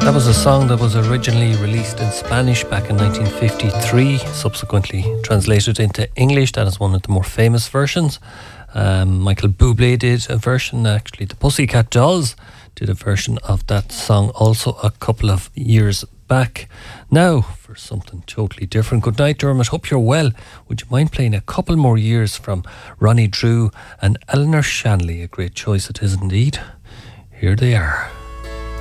That was a song that was originally released in Spanish back in 1953, subsequently translated into English. That is one of the more famous versions. Michael Bublé did a version, actually the Pussycat Dolls did a version of that song also a couple of years back. Now for something totally different. Good night, Dermot, hope you're well. Would you mind playing a couple more years from Ronnie Drew and Eleanor Shanley? A great choice it is indeed. Here they are.